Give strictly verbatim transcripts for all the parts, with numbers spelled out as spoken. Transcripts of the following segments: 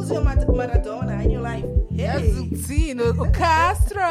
Who's your Mar- Maradona in your life? Hey. Tino Castro.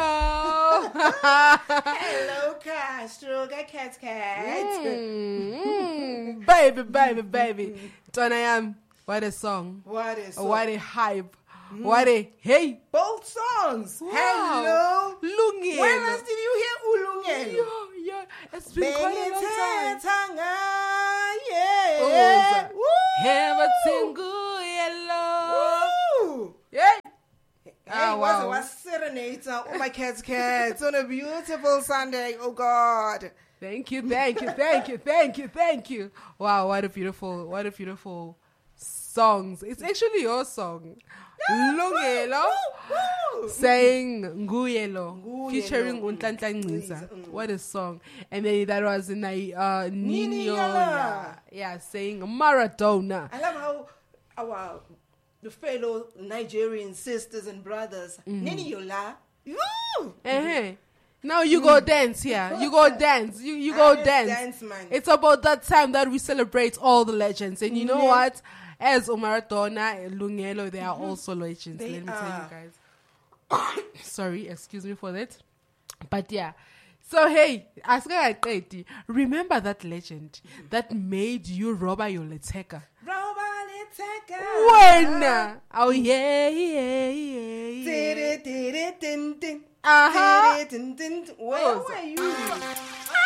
Hello, Castro. Got cats, cats. Mm, mm, baby, baby, baby. Donna Yam, what a song. What is so- What a hype. Mm. What a hey. Both songs. Wow. Hello. Lungelo. When last did you hear Ulungelo? Yeah, yeah. It's been quite a long time. Tanga, yeah. Oh, Woo. Have a tingle yellow. Woo. Yeah. Hey, Oh, was wow. it was serenator? Oh my cats, cats on a beautiful Sunday. Oh God. Thank you, thank you, thank you, thank you, thank you. Wow, what a beautiful, what a beautiful songs. It's actually your song. Lungelo saying Nguyelo, Nguyelo. featuring Unhlanhla Nciza. Mm. What a song. And then that was in a uh, Nino. Yola. Yeah, saying Maradona. I love how our the fellow Nigerian sisters and brothers, Nini Yola. Woo! Uh-huh. Now you go dance here. You go dance. You you go I dance. dance, man. It's about that time that we celebrate all the legends. And you know Yeah. what? As Maradona and Lungelo, they are also legends. They Let me tell are. you guys. Sorry, excuse me for that. But yeah. So hey, Aska Kaiti, remember that legend that made you Roba Yoleteka? When? Oh yeah, yeah, yeah, yeah. Uh-huh. Where were you?